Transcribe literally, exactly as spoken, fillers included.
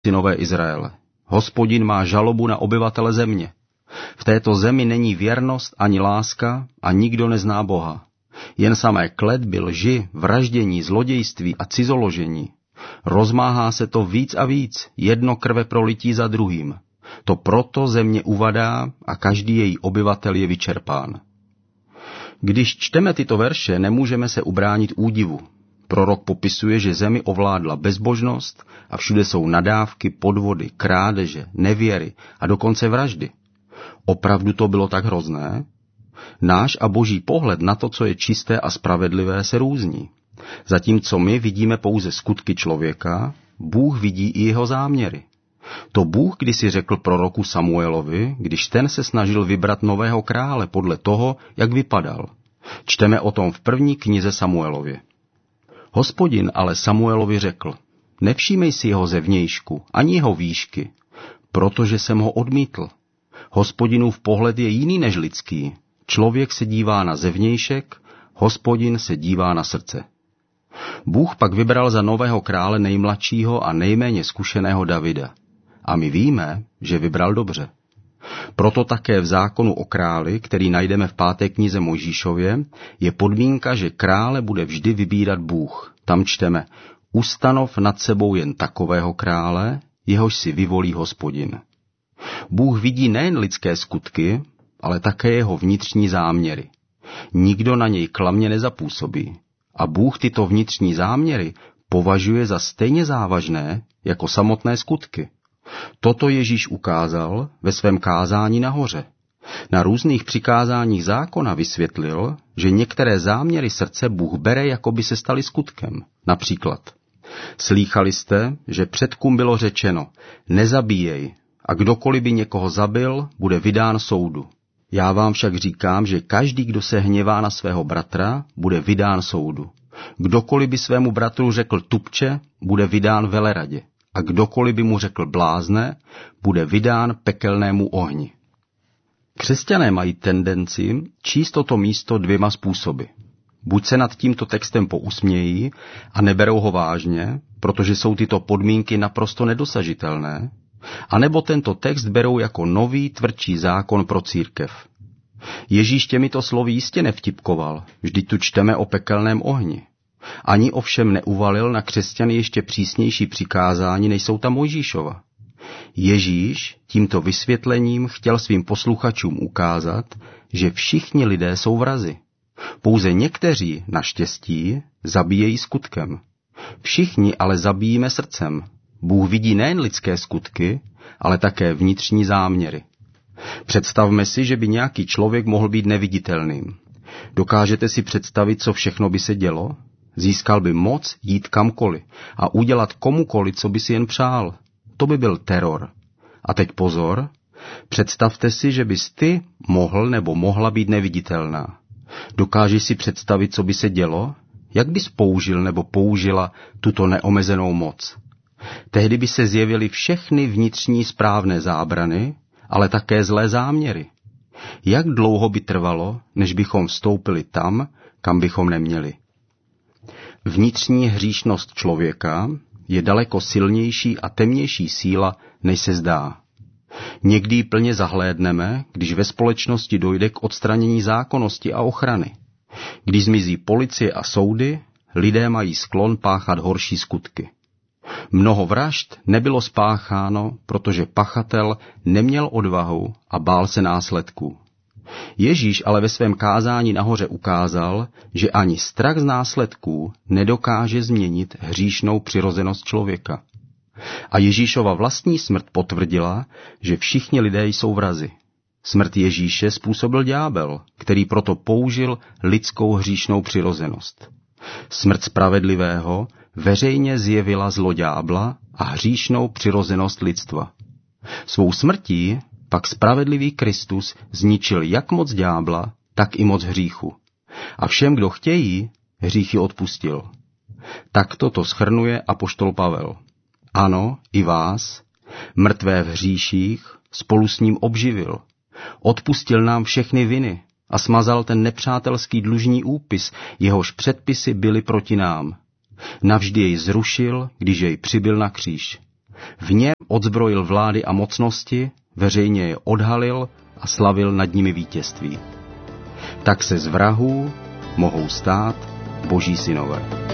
synové Izraele. Hospodin má žalobu na obyvatele země. V této zemi není věrnost ani láska a nikdo nezná Boha. Jen samé kletby, lži, vraždění, zlodějství a cizoložení. Rozmáhá se to víc a víc, jedno krve prolití za druhým. To proto země uvadá a každý její obyvatel je vyčerpán. Když čteme tyto verše, nemůžeme se ubránit údivu. Prorok popisuje, že zemi ovládla bezbožnost a všude jsou nadávky, podvody, krádeže, nevěry a dokonce vraždy. Opravdu to bylo tak hrozné? Náš a boží pohled na to, co je čisté a spravedlivé, se různí. Zatímco my vidíme pouze skutky člověka, Bůh vidí i jeho záměry. To Bůh kdysi řekl proroku Samuelovi, když ten se snažil vybrat nového krále podle toho, jak vypadal. Čteme o tom v první knize Samuelově. Hospodin ale Samuelovi řekl, nevšímej si jeho zevnějšku, ani jeho výšky, protože jsem ho odmítl. Hospodinův pohled je jiný než lidský. Člověk se dívá na zevnějšek, Hospodin se dívá na srdce. Bůh pak vybral za nového krále nejmladšího a nejméně zkušeného Davida. A my víme, že vybral dobře. Proto také v zákonu o králi, který najdeme v páté knize Mojžíšově, je podmínka, že krále bude vždy vybírat Bůh. Tam čteme, ustanov nad sebou jen takového krále, jehož si vyvolí Hospodin. Bůh vidí nejen lidské skutky, ale také jeho vnitřní záměry. Nikdo na něj klamně nezapůsobí. A Bůh tyto vnitřní záměry považuje za stejně závažné jako samotné skutky. Toto Ježíš ukázal ve svém kázání nahoře. Na různých přikázáních zákona vysvětlil, že některé záměry srdce Bůh bere, jako by se staly skutkem. Například, slýchali jste, že předkům bylo řečeno, nezabíjej, a kdokoliv by někoho zabil, bude vydán soudu. Já vám však říkám, že každý, kdo se hněvá na svého bratra, bude vydán soudu. Kdokoliv by svému bratru řekl tupče, bude vydán veleradě. A kdokoliv by mu řekl blázne, bude vydán pekelnému ohni. Křesťané mají tendenci číst toto místo dvěma způsoby. Buď se nad tímto textem pousmějí a neberou ho vážně, protože jsou tyto podmínky naprosto nedosažitelné, anebo tento text berou jako nový tvrdší zákon pro církev. Ježíš těmito slovy jistě nevtipkoval, vždyť tu čteme o pekelném ohni. Ani ovšem neuvalil na křesťany ještě přísnější přikázání, než jsou ta Mojžíšova. Ježíš tímto vysvětlením chtěl svým posluchačům ukázat, že všichni lidé jsou vrazi. Pouze někteří, naštěstí, zabíjejí skutkem. Všichni ale zabíjíme srdcem. Bůh vidí nejen lidské skutky, ale také vnitřní záměry. Představme si, že by nějaký člověk mohl být neviditelným. Dokážete si představit, co všechno by se dělo? Získal by moc jít kamkoliv a udělat komukoliv, co by si jen přál. To by byl teror. A teď pozor, představte si, že bys ty mohl nebo mohla být neviditelná. Dokážeš si představit, co by se dělo? Jak bys použil nebo použila tuto neomezenou moc? Tehdy by se zjevily všechny vnitřní správné zábrany, ale také zlé záměry. Jak dlouho by trvalo, než bychom vstoupili tam, kam bychom neměli? Vnitřní hříšnost člověka je daleko silnější a temnější síla, než se zdá. Někdy ji plně zahlédneme, když ve společnosti dojde k odstranění zákonnosti a ochrany. Když zmizí policie a soudy, lidé mají sklon páchat horší skutky. Mnoho vražd nebylo spácháno, protože pachatel neměl odvahu a bál se následků. Ježíš ale ve svém kázání nahoře ukázal, že ani strach z následků nedokáže změnit hříšnou přirozenost člověka. A Ježíšova vlastní smrt potvrdila, že všichni lidé jsou vrazi. Smrt Ježíše způsobil ďábel, který proto použil lidskou hříšnou přirozenost. Smrt spravedlivého veřejně zjevila zlo ďábla a hříšnou přirozenost lidstva. Svou smrtí pak spravedlivý Kristus zničil jak moc ďábla, tak i moc hříchu. A všem, kdo chtějí, hříchy odpustil. Takto to shrnuje apoštol Pavel. Ano, i vás, mrtvé v hříších, spolu s ním obživil. Odpustil nám všechny viny a smazal ten nepřátelský dlužní úpis, jehož předpisy byly proti nám. Navždy jej zrušil, když jej přibyl na kříž. V něm odzbrojil vlády a mocnosti, veřejně je odhalil a slavil nad nimi vítězství. Tak se z vrahů mohou stát Boží synové.